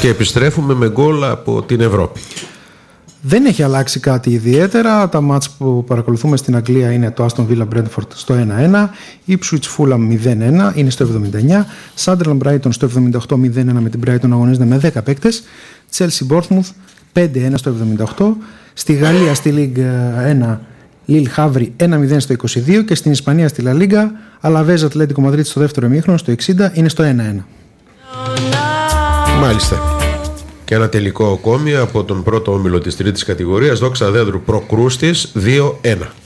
Και επιστρέφουμε με γκολ από την Ευρώπη. Δεν έχει αλλάξει κάτι ιδιαίτερα. Τα μάτς που παρακολουθούμε στην Αγγλία είναι το Aston Villa Brentford στο 1-1, Ipswich Fulham 0-1, είναι στο 79, Sunderland Brighton στο 78 0-1 με την Brighton αγωνίζεται με 10 παίκτες, Chelsea Bournemouth 5-1 στο 78, στη Γαλλία στη Ligue 1 Lille Havre 1-0 στο 22 και στην Ισπανία στη La Liga Alaves Atlético Madrid στο δεύτερο ημίχρονο στο 60 είναι στο 1-1. Μάλιστα. Και ένα τελικό ακόμη από τον πρώτο όμιλο της τρίτης κατηγορίας, Δόξα Δέδρου Προκρούστης 2-1.